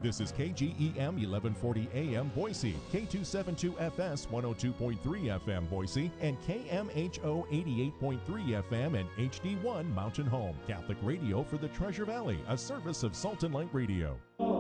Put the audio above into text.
This is KGEM 1140 AM Boise, K272FS 102.3 FM Boise, and KMHO 88.3 FM and HD1 Mountain Home. Catholic radio for the Treasure Valley, a service of Salt and Light Radio.